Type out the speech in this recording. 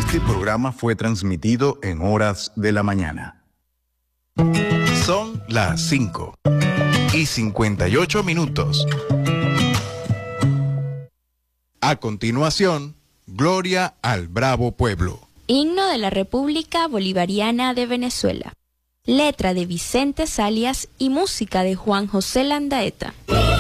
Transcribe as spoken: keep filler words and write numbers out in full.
Este programa fue transmitido en horas de la mañana. Son las cinco y cincuenta y ocho minutos. A continuación, Gloria al Bravo Pueblo. Himno de la República Bolivariana de Venezuela. Letra de Vicente Salias y música de Juan José Landaeta.